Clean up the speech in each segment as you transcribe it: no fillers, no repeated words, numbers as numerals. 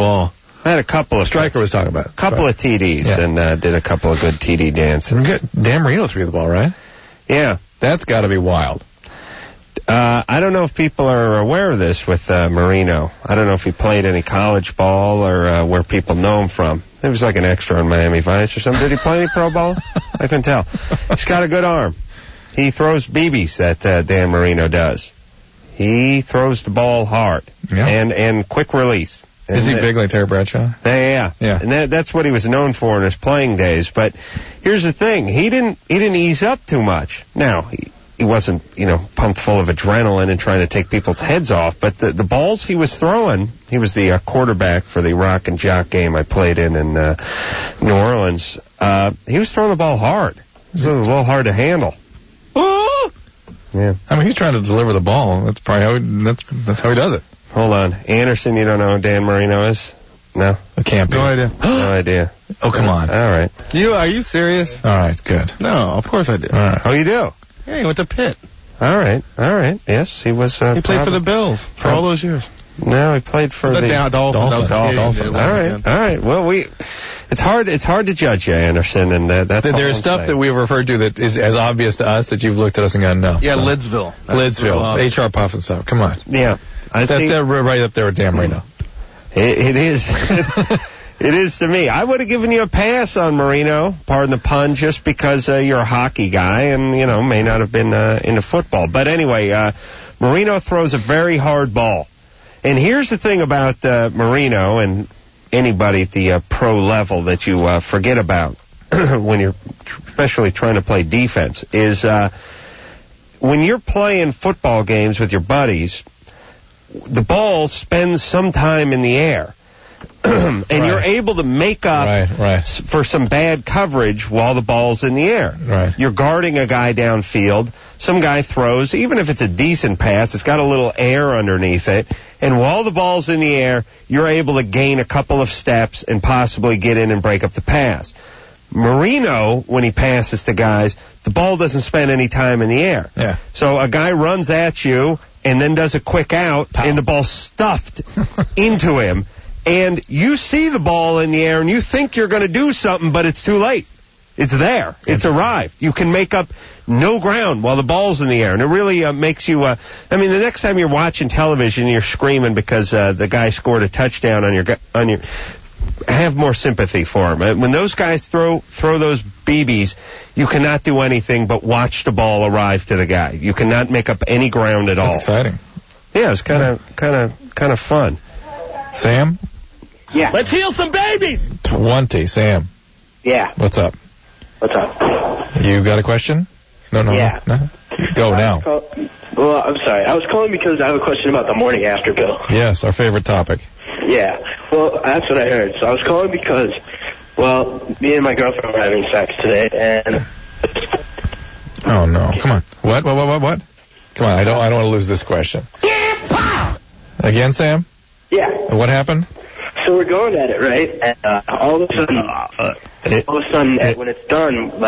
ball. I had a couple of Stryker was talking about it. A couple of TDs and did a couple of good TD dances. Dan Marino threw the ball, right? Yeah. That's got to be wild. I don't know if people are aware of this with Marino. I don't know if he played any college ball or where people know him from. It was like an extra on Miami Vice or something. Did he play any pro ball? I couldn't tell. He's got a good arm. He throws BBs that Dan Marino does. He throws the ball hard and quick release. Is he big like Terry Bradshaw? Yeah. And that's what he was known for in his playing days. But here's the thing: he didn't ease up too much. Now he wasn't pumped full of adrenaline and trying to take people's heads off. But the balls he was throwing, he was the quarterback for the Rock and Jock game I played in New Orleans. He was throwing the ball hard. It was a little hard to handle. Ooh! Yeah. I mean, he's trying to deliver the ball. That's probably that's how he does it. Hold on. Anderson, you don't know who Dan Marino is? No? It can't be. No idea. No idea. Oh, come on. All right. Are you serious? All right, good. No, of course I do. All right. Oh, you do? Yeah, he went to Pitt. All right. Yes, he was... he played for the Bills for all those years. No, he played for the Dolphins. Dolphins. All right. Well, it's hard to judge you, Anderson, and that's there's stuff that we've referred to that is as obvious to us that you've looked at us and gone, no. Yeah, Lidsville. HR Puff and stuff. Come on. Yeah. That's right up there with Dan Marino. It is. It is to me. I would have given you a pass on Marino, pardon the pun, just because you're a hockey guy and, may not have been into football. But anyway, Marino throws a very hard ball. And here's the thing about Marino and anybody at the pro level that you forget about when you're especially trying to play defense is when you're playing football games with your buddies, the ball spends some time in the air. And you're able to make up for some bad coverage while the ball's in the air. Right. You're guarding a guy downfield. Some guy throws, even if it's a decent pass, it's got a little air underneath it. And while the ball's in the air, you're able to gain a couple of steps and possibly get in and break up the pass. Marino, when he passes to guys, the ball doesn't spend any time in the air. Yeah. So a guy runs at you and then does a quick out, and the ball's stuffed into him. And you see the ball in the air, and you think you're going to do something, but it's too late. It's there. It's arrived. You can make up no ground while the ball's in the air. And it really makes you, the next time you're watching television, you're screaming because the guy scored a touchdown on your, have more sympathy for him. When those guys throw those BBs, you cannot do anything but watch the ball arrive to the guy. You cannot make up any ground at all. That's exciting. Yeah, it's kind of fun. Sam? Yeah. Let's heal some babies! 20, Sam. Yeah. What's up? You got a question? No. Go now. Well, I'm sorry. I was calling because I have a question about the morning after pill. Yes, our favorite topic. Yeah. Well, that's what I heard. So I was calling because, me and my girlfriend were having sex today, and... Oh, no. Come on. What? Come on, I don't want to lose this question. Again, Sam? Yeah. What happened? So we're going at it, right? And all of a sudden, when it's done,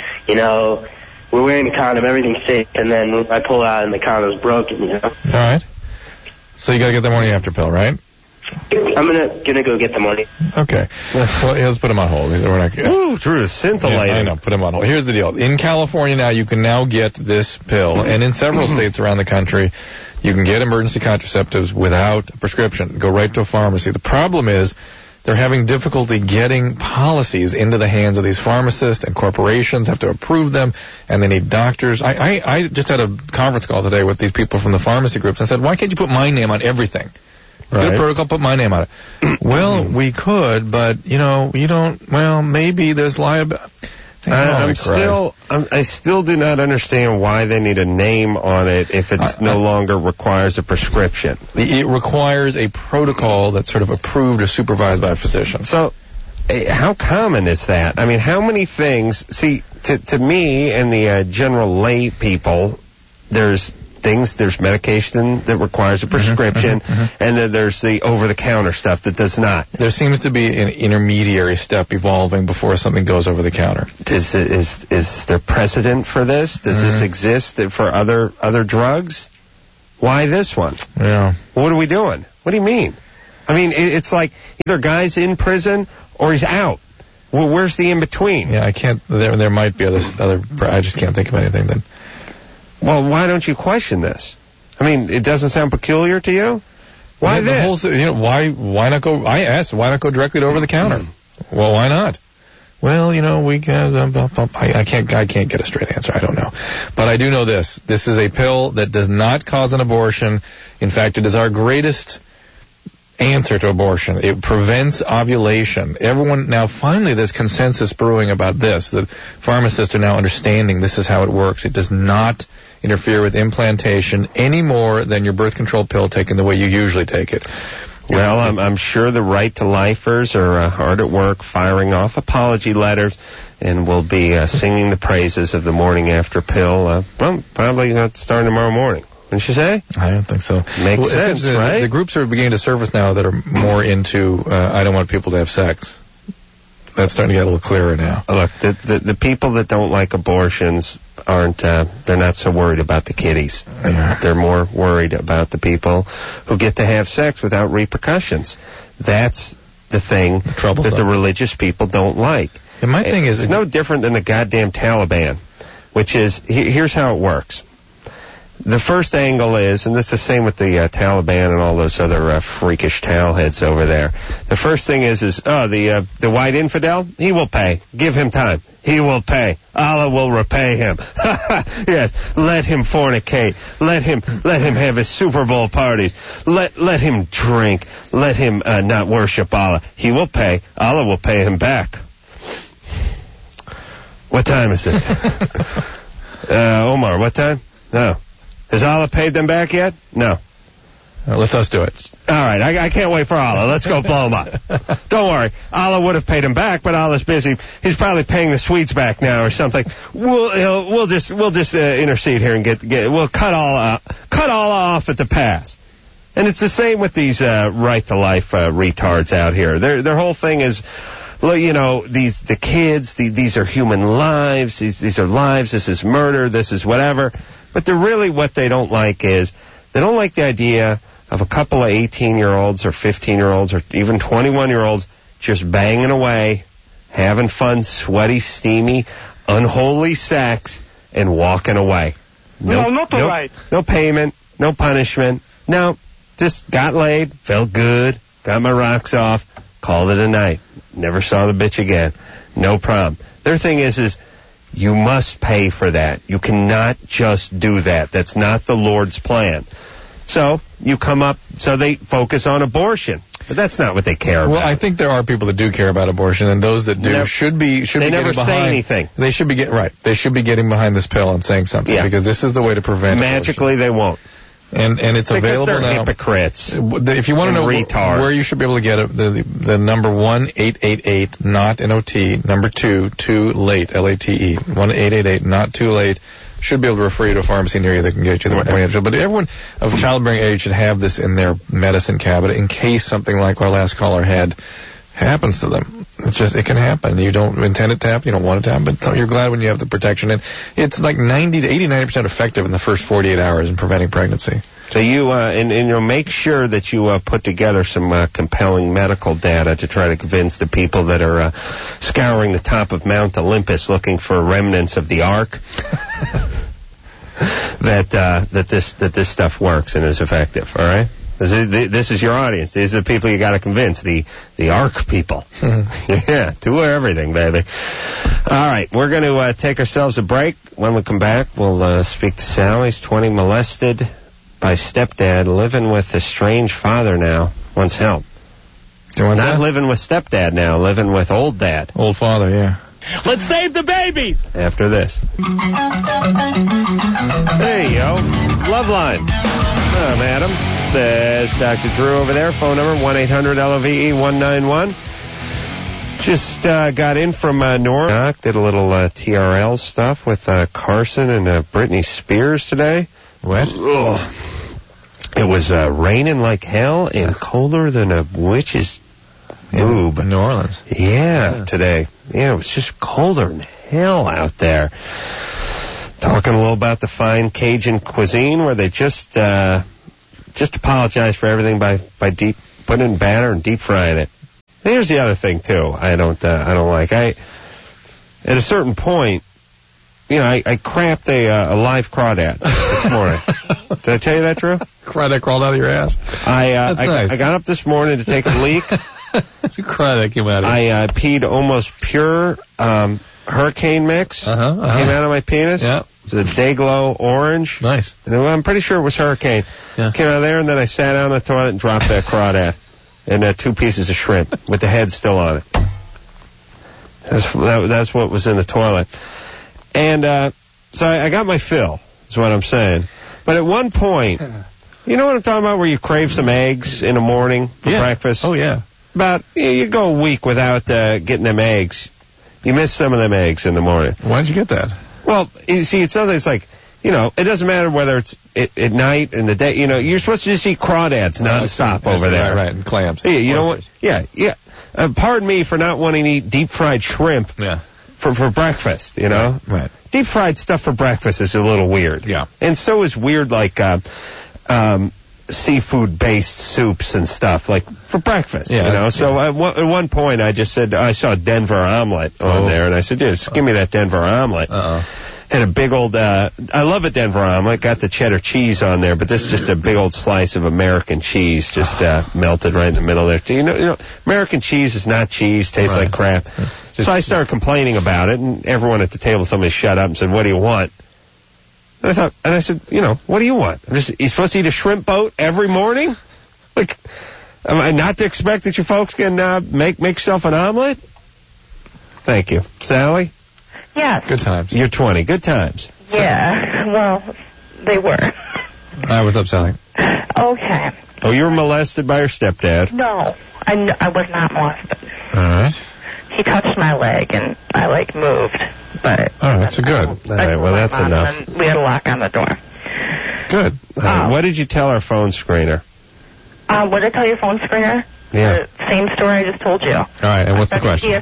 we're wearing a condom, everything's safe, and then I pull out and the condom's broken, All right. So you got to get the morning after pill, right? I'm gonna go get the money. Okay. Well, let's put him on hold. Ooh, Drew, scintillating. Yeah, I know. Put him on hold. Here's the deal. In California now, you can now get this pill, and in several states around the country, you can get emergency contraceptives without a prescription. Go right to a pharmacy. The problem is they're having difficulty getting policies into the hands of these pharmacists, and corporations have to approve them, and they need doctors. I just had a conference call today with these people from the pharmacy groups and said, why can't you put my name on everything? Right. Good protocol, put my name on it. Well, we could, but, you don't, maybe there's liability. I still do not understand why they need a name on it if it no longer requires a prescription. It requires a protocol that's sort of approved or supervised by a physician. So, how common is that? I mean, how many things, to me and the general lay people, there's medication that requires a prescription, and then there's the over-the-counter stuff that does not. There seems to be an intermediary step evolving before something goes over the counter. Is there precedent for this? Does this exist for other drugs? Why this one? Yeah. What are we doing? What do you mean? I mean, it's like either guy's in prison or he's out. Well, where's the in between? Yeah, I can't. There might be other. I just can't think of anything then. Well, why don't you question this? I mean, it doesn't sound peculiar to you. Why this? Why not go? I asked, why not go directly to over the counter? Well, why not? Well, we can. I can't get a straight answer. I don't know, but I do know this. This is a pill that does not cause an abortion. In fact, it is our greatest answer to abortion. It prevents ovulation. Everyone now, finally, there's consensus brewing about this. The pharmacists are now understanding this is how it works. It does not interfere with implantation any more than your birth control pill taken the way you usually take it. Well, I'm sure the Right to Lifers are hard at work firing off apology letters and will be singing the praises of the morning after pill, probably starting tomorrow morning. Wouldn't you say? I don't think so. Makes sense, right? The groups are beginning to surface now that are more into, I don't want people to have sex. That's starting to get a little clearer now. Look, the people that don't like abortions aren't, they're not so worried about the kiddies. Yeah. They're more worried about the people who get to have sex without repercussions. That's the thing that the religious people don't like. And my thing is, it's no different than the goddamn Taliban, which is, here's how it works. The first angle is, and this is the same with the Taliban and all those other freakish towelheads over there. The first thing is the white infidel, he will pay. Give him time. He will pay. Allah will repay him. Yes, let him fornicate. Let him have his Super Bowl parties. Let him drink. Let him not worship Allah. He will pay. Allah will pay him back. What time is it? Omar, what time? No. Has Allah paid them back yet? No. Let us do it. All right, I can't wait for Allah. Let's go blow him up. Don't worry, Allah would have paid him back, but Allah's busy. He's probably paying the Swedes back now or something. We'll just intercede here and we'll cut Allah off at the pass. And it's the same with these right to life retards out here. Their whole thing is, the kids. These are human lives. These are lives. This is murder. This is whatever. But what they don't like is, they don't like the idea of a couple of 18-year-olds or 15-year-olds or even 21-year-olds just banging away, having fun, sweaty, steamy, unholy sex, and walking away. Not all right. No payment, no punishment. No, just got laid, felt good, got my rocks off, called it a night. Never saw the bitch again. No problem. Their thing is you must pay for that. You cannot just do that. That's not the Lord's plan. So they focus on abortion. But that's not what they care about. Well, I think there are people that do care about abortion, and those that do should be they never say anything. They should be getting behind this pill and saying something, because this is the way to prevent magically abortion. They won't. And it's because available they're now. Hypocrites. If you want to know where you should be able to get it, the number 1-888 not NOT, number 2 too late LATE 1-888 not too late should be able to refer you to a pharmacy near you that can get you the information. But everyone of childbearing age should have this in their medicine cabinet in case something like our last caller had happens to them. It can happen. You don't intend it to happen, you don't want it to happen, but you're glad when you have the protection. And it's like 90% effective in the first 48 hours in preventing pregnancy. So you, make sure that you put together some compelling medical data to try to convince the people that are scouring the top of Mount Olympus looking for remnants of the Ark that this stuff works and is effective. All right. This is your audience. These are the people you got to convince, the ARC people. Yeah, do everything, baby. All right, we're going to take ourselves a break. When we come back, we'll speak to Sally. He's 20, molested by stepdad, living with a strange father now. Wants help. Not living with stepdad now, living with old dad. Old father, yeah. Let's save the babies! After this. There you go. Loveline. Madam. There's Dr. Drew over there. Phone number 1-800-LOVE-191. Just got in from North. Did a little TRL stuff with Carson and Britney Spears today. What? Ugh. It was raining like hell and colder than a witch's boob. In New Orleans. Yeah, today. Yeah, it was just colder than hell out there. Talking a little about the fine Cajun cuisine where they just apologize for everything by deep putting it in batter and deep frying it. And here's the other thing too. I don't like. At a certain point, you know, I crapped a live crawdad this morning. Did I tell you that, Drew? Crawdad crawled out of your ass. I got up this morning to take a leak. Crawdad came out of I peed almost pure hurricane mix. Came out of my penis. Yeah. The Dayglow orange. Nice. And I'm pretty sure it was hurricane. Yeah. Came out of there, and then I sat down on the toilet and dropped that crawdad. And 2 pieces of shrimp with the head still on it. That's what was in the toilet. And so I got my fill, is what I'm saying. But at one point, you know what I'm talking about, where you crave some eggs in the morning for breakfast? Oh, yeah. You go a week without getting them eggs. You miss some of them eggs in the morning. Why did you get that? Well, you see, it's something that's like, you know, it doesn't matter whether it's at night in the day. You know, you're supposed to just eat crawdads nonstop over there. Right, and clams. Yeah, you know what? Yeah. Pardon me for not wanting to eat deep fried shrimp for breakfast, you know? Right. Deep fried stuff for breakfast is a little weird. Yeah. And so is weird, like, seafood-based soups and stuff, like, for breakfast, you know? So at one point, I just said, I saw Denver omelet on there, and I said, just give me that Denver omelet. Had a big old, I love a Denver omelet, got the cheddar cheese on there, but this is just a big old slice of American cheese, just melted right in the middle there. You know, American cheese is not cheese, tastes like crap. So I started complaining about it, and everyone at the table told me to shut up and said, what do you want? And I said, you know, what do you want? You supposed to eat a shrimp boat every morning? Like, am I not to expect that you folks can make yourself an omelet? Thank you. Sally? Yes. Good times. You're 20. Good times. Yeah, well, they were. All right, what's up, Sally? Okay. Oh, you were molested by your stepdad? No, I was not molested. All right. He touched my leg, and I, moved. But all right, so good. All right, well, that's enough. We had a lock on the door. Good. What did you tell our phone screener? What did I tell your phone screener? Yeah. The same story I just told you. All right, and what's the question?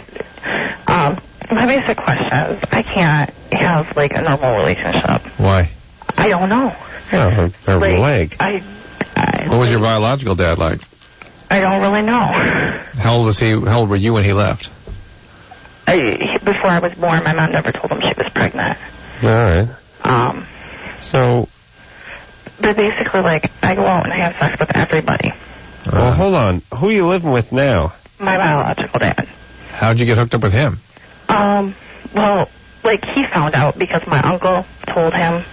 My basic question is, I can't have, a normal relationship. Why? I don't know. Oh, her leg. What was your biological dad like? I don't really know. How old was he? How old were you when he left? Before I was born, my mom never told him she was pregnant. All right. So. But basically, I go out and I have sex with everybody. Well, hold on. Who are you living with now? My biological dad. How'd you get hooked up with him? Well, he found out because my uncle told him,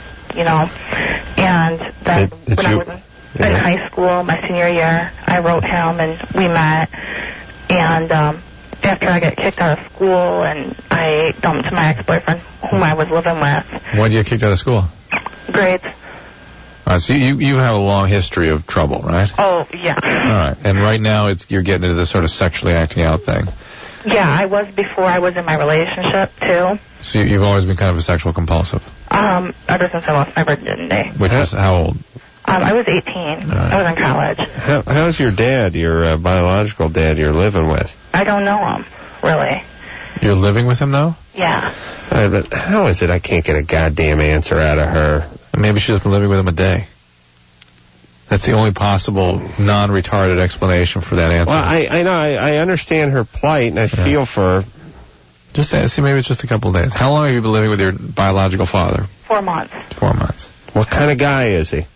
and then when I was in high school, my senior year, I wrote him and we met, and after I got kicked out of school and I dumped my ex-boyfriend, whom I was living with. Why'd you get kicked out of school? Grades. All right, so you have a long history of trouble, right? Oh, yeah. All right, and right now you're getting into this sort of sexually acting out thing. Yeah, I was before I was in my relationship, too. So you've always been kind of a sexual compulsive? Ever since I lost my virginity. Which is how old? I was 18. Right. I was in college. How's your dad, your biological dad you're living with? I don't know him, really. You're living with him, though? Yeah. But how is it I can't get a goddamn answer out of her? Maybe she's been living with him a day. That's the only possible non-retarded explanation for that answer. Well, I know. I understand her plight, and I feel for her. Just see, maybe it's just a couple of days. How long have you been living with your biological father? 4 months. 4 months. What kind of guy is he?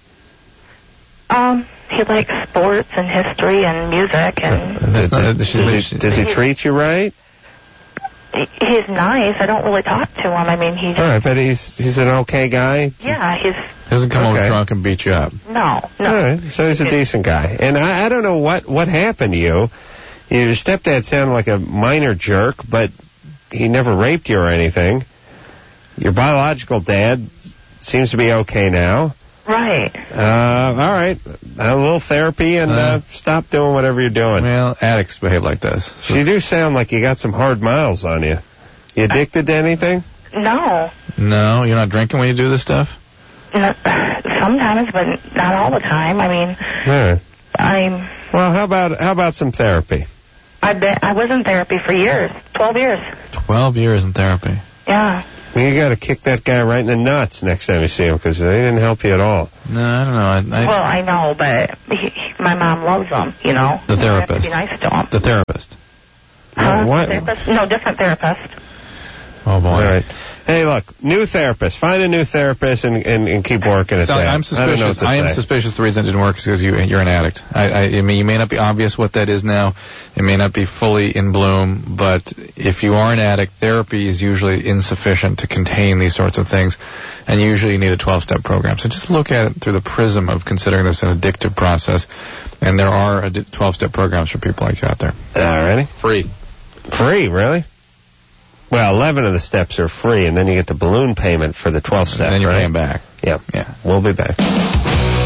He likes sports and history and music. And does he treat you right? He's nice. I don't really talk to him. I mean, he's... All right, but he's an okay guy? Yeah, he's... Doesn't come home drunk and beat you up? No. All right, so he's a decent guy. And I don't know what happened to you. Your stepdad sounded like a minor jerk, but he never raped you or anything. Your biological dad seems to be okay now. Right. All right. A little therapy and stop doing whatever you're doing. Well, addicts behave like this. So you do sound like you got some hard miles on you. You addicted to anything? No. No? You're not drinking when you do this stuff? No, sometimes, but not all the time. I mean, Well, how about some therapy? I was in therapy for years. 12 years. 12 years in therapy. Yeah. You got to kick that guy right in the nuts next time you see him because they didn't help you at all. No, I don't know. Well, I know, but my mom loves him, you know. The therapist. I have to be nice to him. The therapist. What? Therapist? No, different therapist. Oh, boy. All right. Hey, look, new therapist. Find a new therapist and keep working at that. I'm suspicious. I am suspicious the reason it didn't work is because you're an addict. I mean, you may not be obvious what that is now. It may not be fully in bloom, but if you are an addict, therapy is usually insufficient to contain these sorts of things, and usually you need a 12-step program. So just look at it through the prism of considering this an addictive process, and there are 12-step programs for people like you out there. Ready? Free. Free, really? Well, 11 of the steps are free, and then you get the balloon payment for the 12th step, And then you right? pay them back. Yep. Yeah. We'll be back.